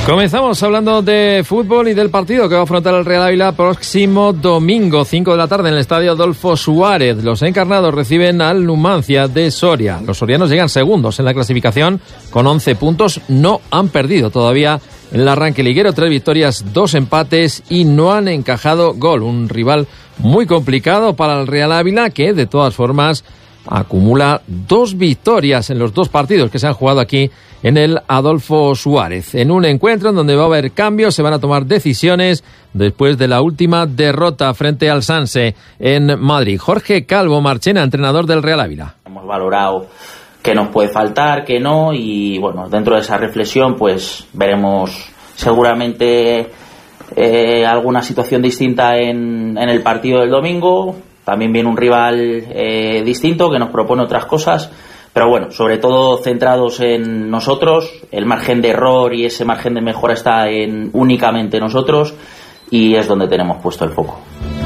Comenzamos hablando de fútbol y del partido que va a afrontar el Real Ávila próximo domingo, 5 de la tarde, en el estadio Adolfo Suárez. Los encarnados reciben al Numancia de Soria. Los sorianos llegan segundos en la clasificación con 11 puntos. No han perdido todavía en el arranque liguero. 3 victorias, 2 empates y no han encajado gol. Un rival muy complicado para el Real Ávila, que de todas formas acumula 2 victorias en los 2 partidos que se han jugado aquí en el Adolfo Suárez. En un encuentro en donde va a haber cambios, se van a tomar decisiones después de la última derrota frente al Sanse en Madrid. Jorge Calvo Marchena, entrenador del Real Ávila. Hemos valorado qué nos puede faltar, qué no, y bueno, dentro de esa reflexión pues veremos seguramente alguna situación distinta en el partido del domingo. También viene un rival distinto que nos propone otras cosas, pero bueno, sobre todo centrados en nosotros. El margen de error y ese margen de mejora está en únicamente nosotros y es donde tenemos puesto el foco.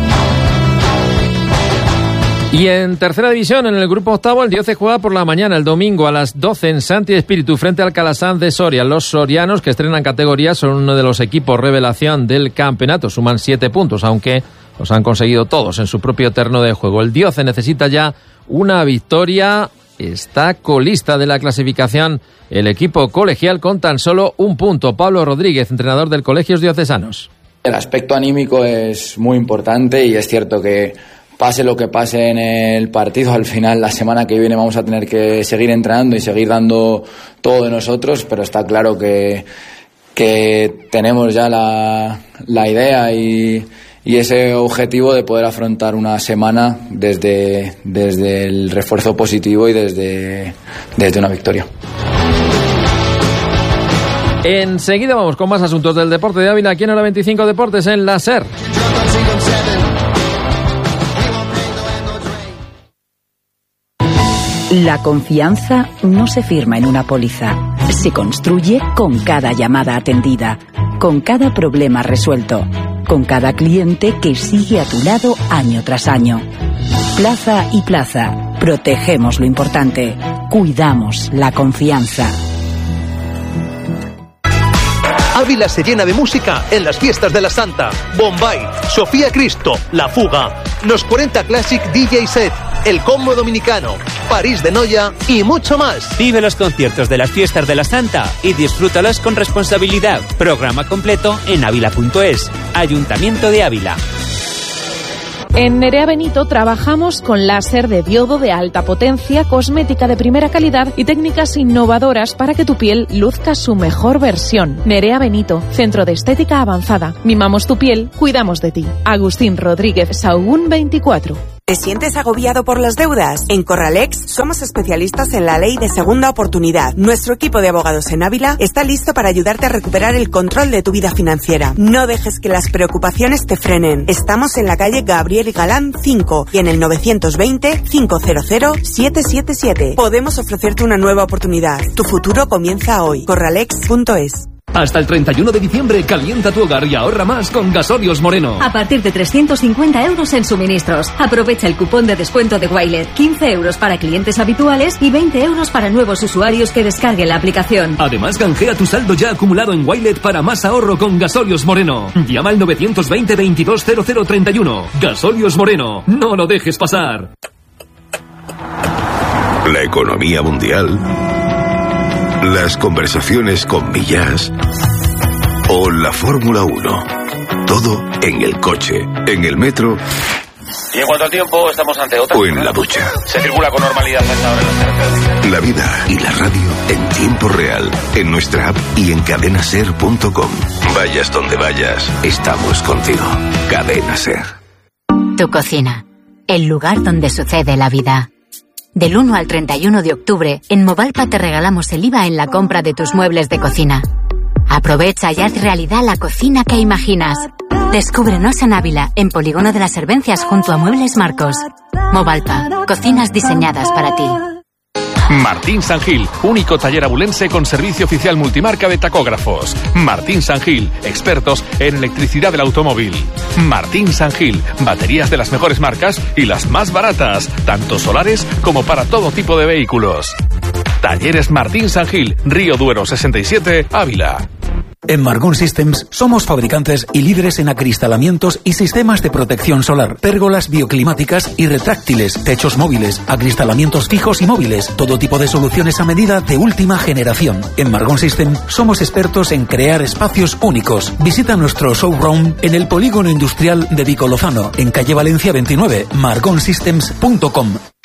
Y en tercera división, en el grupo octavo, el Dioce juega por la mañana, el domingo a las 12 en Santi Espíritu frente al Calasanz de Soria. Los sorianos, que estrenan categoría, son uno de los equipos revelación del campeonato. Suman 7 puntos, aunque los han conseguido todos en su propio terreno de juego. El Dioce necesita ya una victoria. Está colista de la clasificación el equipo colegial con tan solo 1 punto. Pablo Rodríguez, entrenador del Colegios Diocesanos. El aspecto anímico es muy importante y es cierto que pase lo que pase en el partido, al final la semana que viene vamos a tener que seguir entrenando y seguir dando todo de nosotros, pero está claro que tenemos ya la idea y ese objetivo de poder afrontar una semana desde el refuerzo positivo y desde una victoria. Enseguida vamos con más asuntos del deporte de Ávila aquí en Hora 25 Deportes en la SER. La confianza no se firma en una póliza, se construye con cada llamada atendida, con cada problema resuelto, con cada cliente que sigue a tu lado año tras año. Plaza y Plaza, protegemos lo importante, cuidamos la confianza. Ávila se llena de música en las fiestas de la Santa. Bombay, Sofía Cristo, La Fuga, Los 40 Classic DJ Set, El Combo Dominicano, París de Noia y mucho más. Vive los conciertos de las fiestas de la Santa y disfrútalos con responsabilidad. Programa completo en avila.es. Ayuntamiento de Ávila. En Nerea Benito trabajamos con láser de diodo de alta potencia, cosmética de primera calidad y técnicas innovadoras para que tu piel luzca su mejor versión. Nerea Benito, centro de estética avanzada. Mimamos tu piel, cuidamos de ti. Agustín Rodríguez, Sahagún 24. ¿Te sientes agobiado por las deudas? En Corralex somos especialistas en la ley de segunda oportunidad. Nuestro equipo de abogados en Ávila está listo para ayudarte a recuperar el control de tu vida financiera. No dejes que las preocupaciones te frenen. Estamos en la calle Gabriel y Galán 5 y en el 920-500-777. Podemos ofrecerte una nueva oportunidad. Tu futuro comienza hoy. Corralex.es. Hasta el 31 de diciembre calienta tu hogar y ahorra más con Gasolios Moreno. A partir de 350 euros en suministros. Aprovecha el cupón de descuento de Wilet. 15 euros para clientes habituales y 20 euros para nuevos usuarios que descarguen la aplicación. Además, canjea tu saldo ya acumulado en Wilet para más ahorro con Gasolios Moreno. Llama al 920 220031. Gasolios Moreno. No lo dejes pasar. La economía mundial, las conversaciones con Millás o la Fórmula 1. Todo en el coche, en el metro. Y en cuanto al tiempo, estamos ante otra. O en la ducha. Se circula con normalidad a esta hora en las carreteras. La vida y la radio en tiempo real, en nuestra app y en cadenaser.com. Vayas donde vayas, estamos contigo. Cadena Ser. Tu cocina, el lugar donde sucede la vida. Del 1 al 31 de octubre, en Movalpa te regalamos el IVA en la compra de tus muebles de cocina. Aprovecha y haz realidad la cocina que imaginas. Descúbrenos en Ávila, en Polígono de las Hervencias, junto a Muebles Marcos. Movalpa, cocinas diseñadas para ti. Martín San Gil, único taller abulense con servicio oficial multimarca de tacógrafos. Martín San Gil, expertos en electricidad del automóvil. Martín San Gil, baterías de las mejores marcas y las más baratas, tanto solares como para todo tipo de vehículos. Talleres Martín San Gil, Río Duero 67, Ávila. En Margón Systems somos fabricantes y líderes en acristalamientos y sistemas de protección solar, pérgolas bioclimáticas y retráctiles, techos móviles, acristalamientos fijos y móviles, todo tipo de soluciones a medida de última generación. En Margón Systems somos expertos en crear espacios únicos. Visita nuestro showroom en el Polígono Industrial de Vico Lozano, en calle Valencia 29, margonsystems.com.